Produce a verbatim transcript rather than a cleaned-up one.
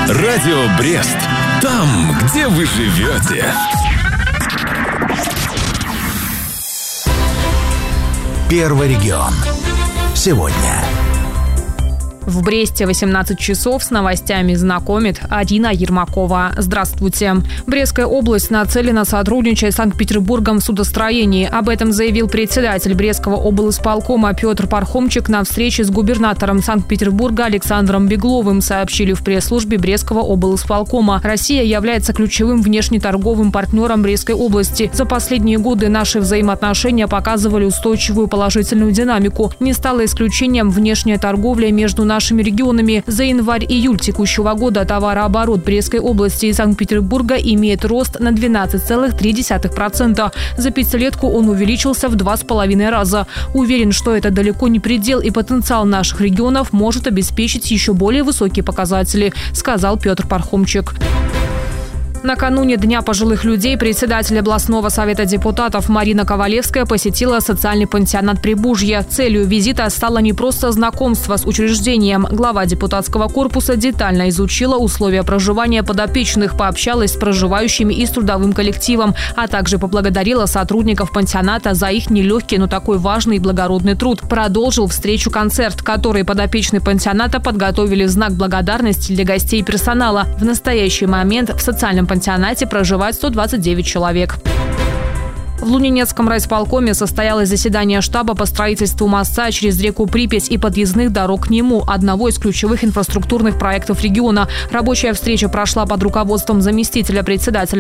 Радио Брест. Там, где вы живете. Первый регион. Сегодня. В Бресте восемнадцать часов с новостями знакомит Арина Ермакова. Здравствуйте. Брестская область нацелена сотрудничать с Санкт-Петербургом в судостроении. Об этом заявил председатель Брестского облисполкома Петр Пархомчик на встрече с губернатором Санкт-Петербурга Александром Бегловым, сообщили в пресс-службе Брестского облисполкома. Россия является ключевым внешнеторговым партнером Брестской области. За последние годы наши взаимоотношения показывали устойчивую положительную динамику. Не стало исключением внешняя торговля между нашими нашими регионами. За январь-июль текущего года товарооборот Брестской области и Санкт-Петербурга имеет рост на двенадцать целых три десятых процента. За пятилетку он увеличился в два с половиной раза. Уверен, что это далеко не предел, и потенциал наших регионов может обеспечить еще более высокие показатели, сказал Петр Пархомчик. Накануне Дня пожилых людей председатель областного совета депутатов Марина Ковалевская посетила социальный пансионат Прибужье. Целью визита стало не просто знакомство с учреждением. Глава депутатского корпуса детально изучила условия проживания подопечных, пообщалась с проживающими и с трудовым коллективом, а также поблагодарила сотрудников пансионата за их нелегкий, но такой важный и благородный труд. Продолжил встречу концерт, который подопечные пансионата подготовили в знак благодарности для гостей и персонала. В настоящий момент в социальном пансионате В пансионате проживает сто двадцать девять человек. В Лунинецком райисполкоме состоялось заседание штаба по строительству моста через реку Припять и подъездных дорог к нему, одного из ключевых инфраструктурных проектов региона. Рабочая встреча прошла под руководством заместителя председателя